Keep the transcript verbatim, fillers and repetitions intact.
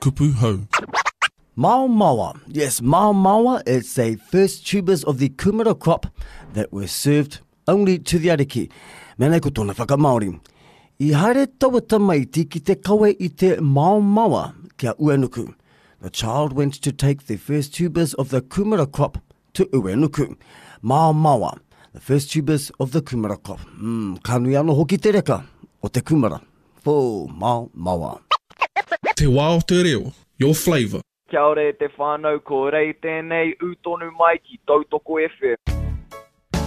kupu hau. Mao Mawa. Yes, Mao Mawa is the first tubers of the kumara crop that were served only to the ariki. Mena ko tōna whakamaori. I haere taua tamaiti ki te kawe i te Mao Mawa kia Uenuku. The child went to take the first tubers of the kumara crop to Uenuku. Mao Mawa, the first tubers of the kumara crop. Mm, kanui ano hoki te reka o te kumara. Fō Mao Mawa. Te wā o te reo, your flavour. Kia ore te whānau, ko rei tēnei utonu mai ki Tautoko F M.